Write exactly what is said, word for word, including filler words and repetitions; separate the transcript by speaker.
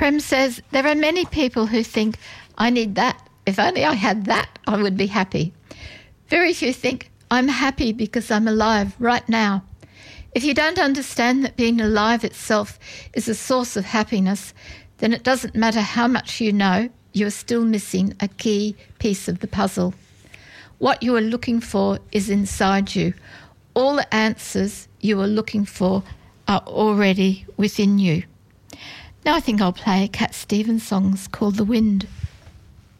Speaker 1: Prem says, there are many people who think, I need that. If only I had that, I would be happy. Very few think, I'm happy because I'm alive right now. If you don't understand that being alive itself is a source of happiness, then it doesn't matter how much you know, you are still missing a key piece of the puzzle. What you are looking for is inside you. All the answers you are looking for are already within you. Now I think I'll play Cat Stevens' songs called The Wind.